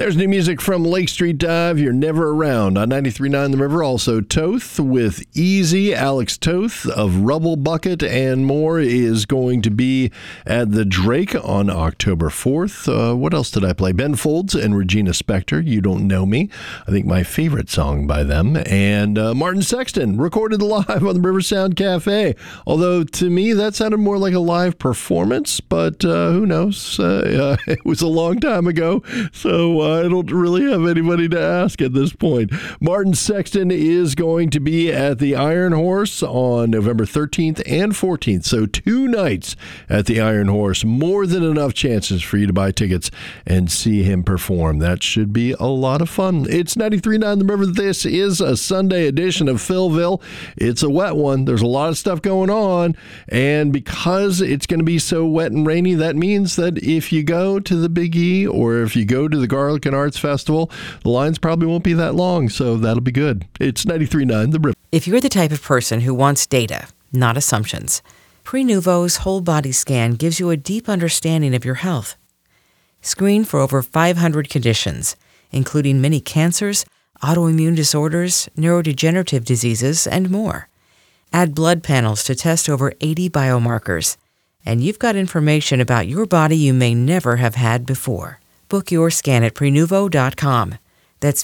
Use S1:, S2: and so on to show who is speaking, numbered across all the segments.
S1: There's new music from Lake Street Dive, You're Never Around on 93.9 The River. Also Toth with Easy. Alex Toth of Rubble Bucket and more is going to be at the Drake on October 4th. What else did I play? Ben Folds and Regina Spektor, You Don't Know Me. I think my favorite song by them. And Martin Sexton recorded live on the River Sound Cafe. Although to me that sounded more like a live performance, but who knows? It was a long time ago, so I don't really have anybody to ask at this point. Martin Sexton is going to be at the Iron Horse on November 13th and 14th, so 2 nights at the Iron Horse. More than enough chances for you to buy tickets and see him perform. That should be a lot of fun. It's 93.9 The River. This is a Sunday edition of Philville. It's a wet one. There's a lot of stuff going on, and because it's going to be so wet and rainy, that means that if you go to the Big E or if you go to the Garlic and Arts Festival, the lines probably won't be that long, so that'll be good. It's 93.9 The River.
S2: If you're the type of person who wants data, not assumptions, Prenuvo's whole body scan gives you a deep understanding of your health. Screen for over 500 conditions, including many cancers, autoimmune disorders, neurodegenerative diseases, and more. Add blood panels to test over 80 biomarkers, and you've got information about your body you may never have had before. Book your scan at Prenuvo.com. That's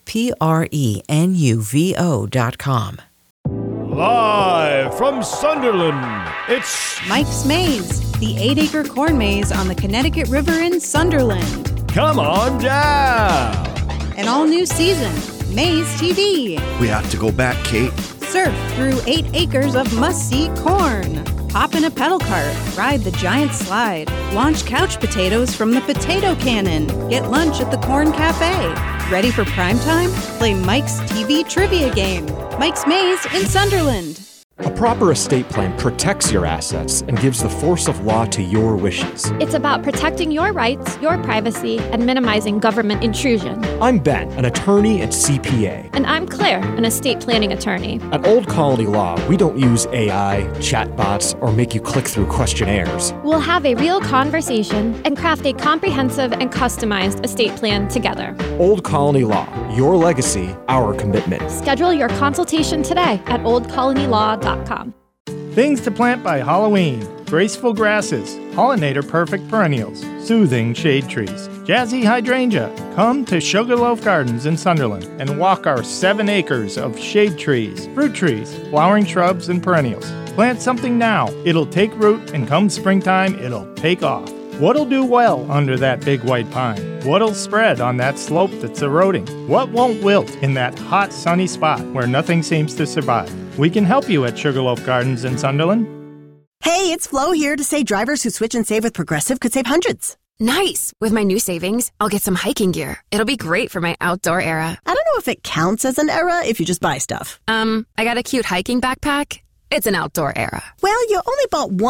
S2: Prenuvo.com.
S3: Live from Sunderland, it's
S4: Mike's Maze, the 8-acre corn maze on the Connecticut River in Sunderland.
S3: Come On Down.
S4: An all-new season, Maze TV.
S5: We have to go back, Kate.
S4: Surf through 8 acres of must-see corn. Hop in a pedal cart, ride the giant slide, launch couch potatoes from the potato cannon, get lunch at the Corn Cafe. Ready for prime time? Play Mike's TV trivia game. Mike's Maze in Sunderland.
S6: A proper estate plan protects your assets and gives the force of law to your wishes.
S7: It's about protecting your rights, your privacy, and minimizing government intrusion.
S6: I'm Ben, an attorney and CPA.
S7: And I'm Claire, an estate planning attorney.
S6: At Old Colony Law, we don't use AI, chatbots, or make you click through questionnaires.
S7: We'll have a real conversation and craft a comprehensive and customized estate plan together.
S6: Old Colony Law, your legacy, our commitment.
S7: Schedule your consultation today at oldcolonylaw.com.
S8: Things to plant by Halloween. Graceful grasses, pollinator-perfect perennials, soothing shade trees, jazzy hydrangea. Come to Sugarloaf Gardens in Sunderland and walk our 7 acres of shade trees, fruit trees, flowering shrubs, and perennials. Plant something now. It'll take root, and come springtime, it'll take off. What'll do well under that big white pine? What'll spread on that slope that's eroding? What won't wilt in that hot, sunny spot where nothing seems to survive? We can help you at Sugarloaf Gardens in Sunderland.
S9: Hey, it's Flo here to say drivers who switch and save with Progressive could save hundreds.
S10: Nice! With my new savings, I'll get some hiking gear. It'll be great for my outdoor era.
S9: I don't know if it counts as an era if you just buy stuff.
S10: I got a cute hiking backpack. It's an outdoor era.
S9: Well, you only bought one